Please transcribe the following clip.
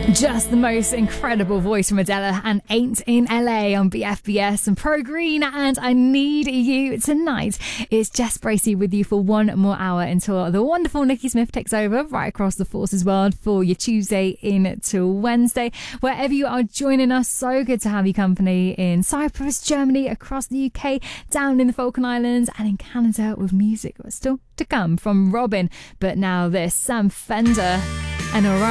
Just the most incredible voice from Adele and Ain't in LA on BFBS and Pro Green and I Need You Tonight. It's Jess Bracey with you for one more hour until the wonderful Nikki Smith takes over right across the Forces world for your Tuesday into Wednesday. Wherever you are joining us, so good to have you company in Cyprus, Germany, across the UK, down in the Falkland Islands and in Canada with music that's still to come from Robin. But now this, Sam Fender and Orion.